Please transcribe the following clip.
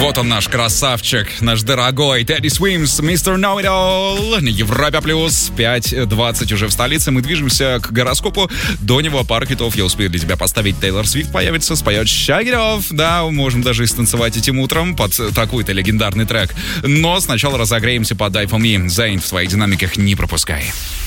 Вот он, наш красавчик, наш дорогой Тедди Свимс, Mr. Know It All, на Европе Плюс, 5:20 уже в столице. Мы движемся к гороскопу. До него пару хитов я успею для тебя поставить. Тейлор Свифт появится, споет Shake It Off. Да, можем даже и станцевать этим утром под такой-то легендарный трек. Но сначала разогреемся под Die For Me. Zayn в твоих динамиках, не пропускай.